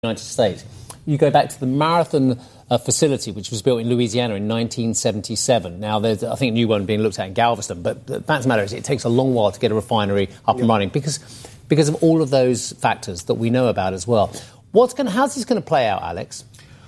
United States. You go back to the Marathon facility, which was built in Louisiana in 1977. Now, there's, I think, a new one being looked at in Galveston, but the fact of the matter is it takes a long while to get a refinery up and running because of all of those factors that we know about as well. How's this going to play out, Alex?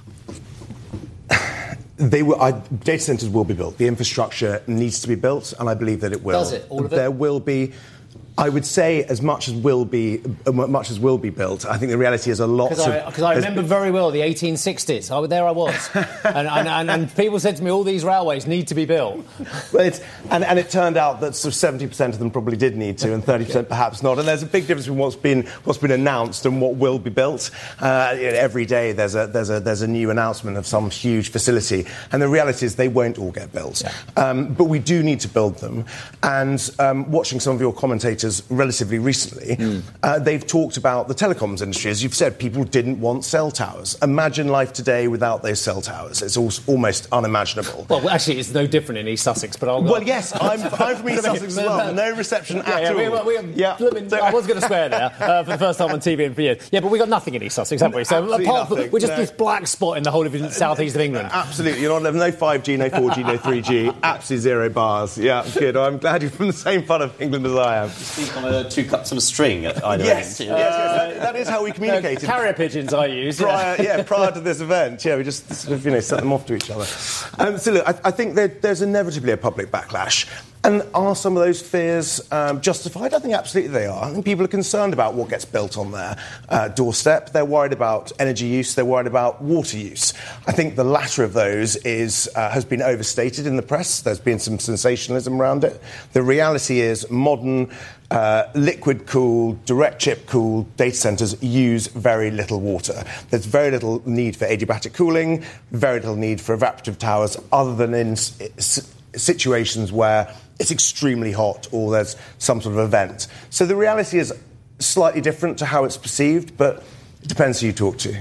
Data centres will be built. The infrastructure needs to be built, and I believe that it will. Does it? All of it? There will be. I would say as much as will be built. I think the reality is a lot. Because I remember very well the 1860s. I was, and people said to me, all these railways need to be built. And it turned out that sort of 70% of them probably did need to, and 30% perhaps not. And there's a big difference between what's been announced and what will be built. Every day there's a new announcement of some huge facility, and the reality is they won't all get built. Yeah. But we do need to build them. And watching some of your commentators relatively recently, they've talked about the telecoms industry. As you've said, people didn't want cell towers. Imagine life today without those cell towers. It's almost unimaginable. Well, actually, it's no different in East Sussex, but Well, yes, I'm from East Sussex as well. No reception at all. I was going to swear there for the first time on TV in 3 years. Yeah, but we've got nothing in East Sussex, have we? So apart from, we're just this black spot in the whole of southeast of England. Absolutely. You're not no 5G, no 4G, no 3G. Absolutely zero bars. Yeah, good. I'm glad you're from the same part of England as I am. Speak on two cuts of a string at either end. Yes, that is how we communicated. Carrier pigeons I use. Prior to this event, we just sort of, sent them off to each other. So look, I think there's inevitably a public backlash. And are some of those fears justified? I think absolutely they are. I think people are concerned about what gets built on their doorstep. They're worried about energy use. They're worried about water use. I think the latter of those has been overstated in the press. There's been some sensationalism around it. The reality is modern liquid-cooled, direct-chip-cooled data centres use very little water. There's very little need for adiabatic cooling, very little need for evaporative towers, other than in situations where it's extremely hot or there's some sort of event. So the reality is slightly different to how it's perceived, but it depends who you talk to.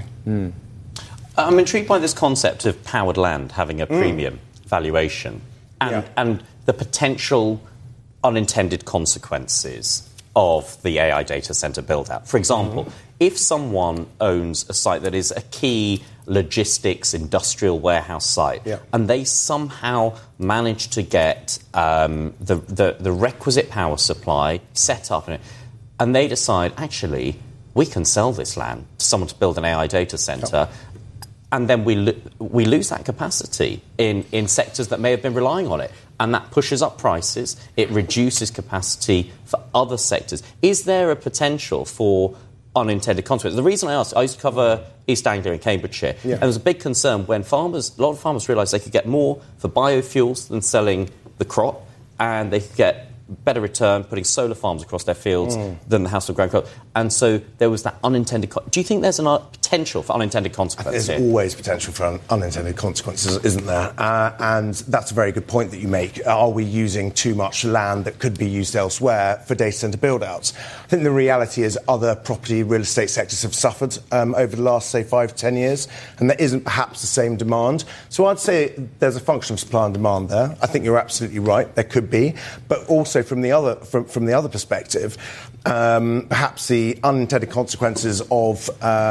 I'm intrigued by this concept of powered land having a premium valuation and the potential unintended consequences of the AI data centre build-out. For example, if someone owns a site that is a key logistics industrial warehouse site and they somehow manage to get the requisite power supply set up and they decide, actually, we can sell this land to someone to build an AI data centre, and then we lose that capacity in sectors that may have been relying on it. And that pushes up prices. It reduces capacity for other sectors. Is there a potential for unintended consequences? The reason I asked, I used to cover East Anglia in Cambridgeshire, and there was a big concern when a lot of farmers realised they could get more for biofuels than selling the crop, and they could get better return putting solar farms across their fields than the house of ground crop. And so there was that unintended... Do you think there's a potential for unintended consequences? There's always potential for unintended consequences, isn't there? And that's a very good point that you make. Are we using too much land that could be used elsewhere for data centre build-outs? I think the reality is other property, real estate sectors have suffered over the last, say, 5 to 10 years, and there isn't perhaps the same demand. So I'd say there's a function of supply and demand there. I think you're absolutely right. There could be. But also from the other perspective, perhaps the unintended consequences of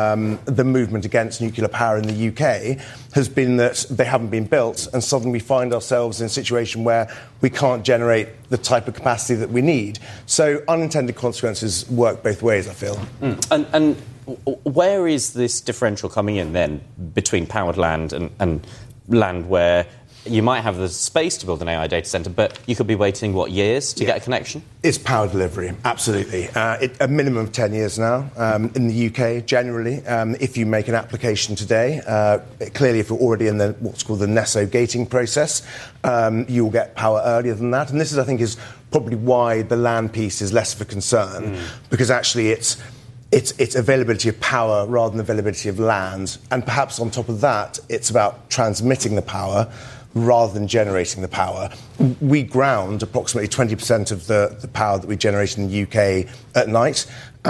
the movement against nuclear power in the UK has been that they haven't been built, and suddenly we find ourselves in a situation where we can't generate the type of capacity that we need. So unintended consequences work both ways, I feel. And where is this differential coming in then between powered land and land where you might have the space to build an AI data centre, but you could be waiting, years to get a connection? It's power delivery, absolutely. A minimum of 10 years now. In the UK, generally, if you make an application today, clearly if you're already in what's called the NESO gating process, you'll get power earlier than that. And this, I think, is probably why the land piece is less of a concern, because actually it's availability of power rather than availability of land. And perhaps on top of that, it's about transmitting the power rather than generating the power. We ground approximately 20% of the power that we generate in the UK at night,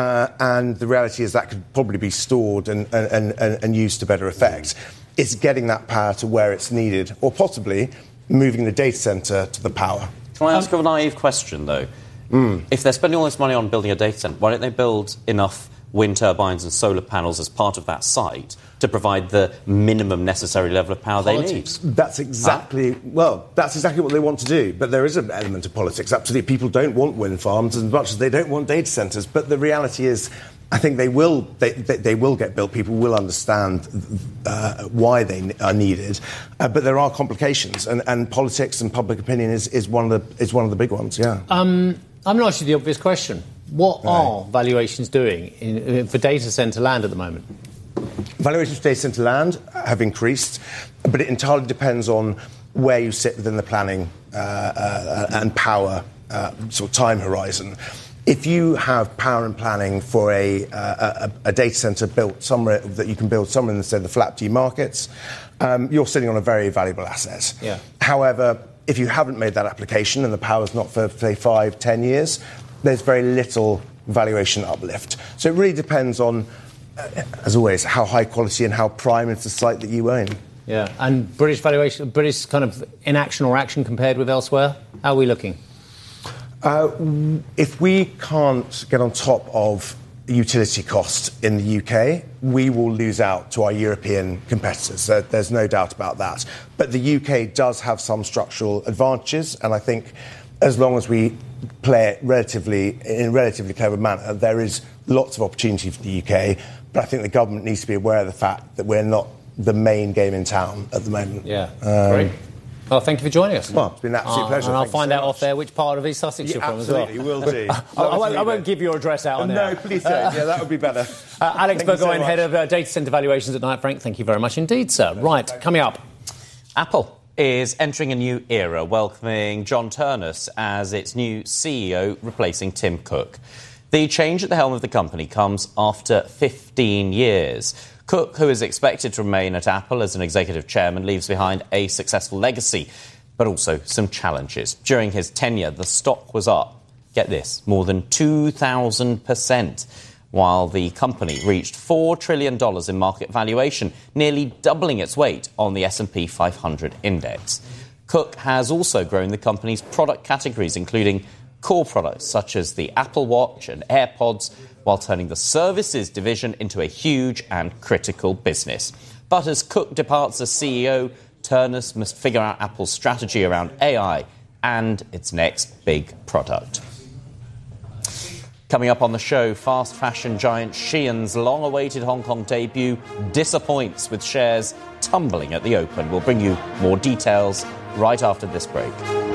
and the reality is that could probably be stored and used to better effect. It's getting that power to where it's needed, or possibly moving the data centre to the power. Can I ask a naive question, though? If they're spending all this money on building a data centre, why don't they build enough wind turbines and solar panels as part of that site to provide the minimum necessary level of power they need. That's exactly what they want to do. But there is an element of politics. Absolutely, people don't want wind farms as much as they don't want data centres. But the reality is, I think they will get built. People will understand why they are needed. But there are complications, and politics and public opinion is one of the big ones. Yeah. I'm going to ask you the obvious question. What are valuations doing for data centre land at the moment? Valuations for data centre land have increased, but it entirely depends on where you sit within the planning and power sort of time horizon. If you have power and planning for a data centre built somewhere that you can build somewhere in, say, the FLAP-D markets, you're sitting on a very valuable asset. Yeah. However, if you haven't made that application and the power's not for, say, 5-10 years, there's very little valuation uplift. So it really depends on, as always, how high quality and how prime is the site that you own. Yeah, and British valuation, British kind of inaction or action compared with elsewhere, how are we looking? If we can't get on top of utility cost in the UK, we will lose out to our European competitors. There's no doubt about that. But the UK does have some structural advantages, and I think as long as we play it in a relatively clever manner, there is lots of opportunity for the UK. But I think the government needs to be aware of the fact that we're not the main game in town at the moment. Yeah, great. Well, thank you for joining us. Well, it's been an absolute pleasure. And I'll find out off there which part of East Sussex you're from as well. Absolutely, will do. I won't give your address out on there. No, please don't. Yeah, that would be better. Alex Burgoyne, head of data centre valuations at Knight Frank. Thank you very much indeed, sir. Right, coming up. Apple is entering a new era, welcoming John Ternus as its new CEO, replacing Tim Cook. The change at the helm of the company comes after 15 years. Cook, who is expected to remain at Apple as an executive chairman, leaves behind a successful legacy, but also some challenges. During his tenure, the stock was up, get this, more than 2,000%, while the company reached $4 trillion in market valuation, nearly doubling its weight on the S&P 500 index. Cook has also grown the company's product categories, including core products such as the Apple Watch and AirPods, while turning the services division into a huge and critical business. But as Cook departs as CEO, Ternus must figure out Apple's strategy around AI and its next big product. Coming up on the show, fast fashion giant Shein's long-awaited Hong Kong debut disappoints, with shares tumbling at the open. We'll bring you more details right after this break.